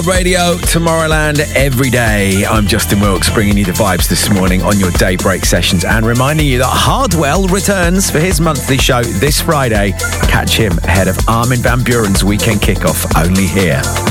Radio, Tomorrowland, every day. I'm Justin Wilkes, bringing you the vibes this morning on your daybreak sessions and reminding you that Hardwell returns for his monthly show this Friday. Catch him ahead of Armin van Buuren's weekend kickoff, only here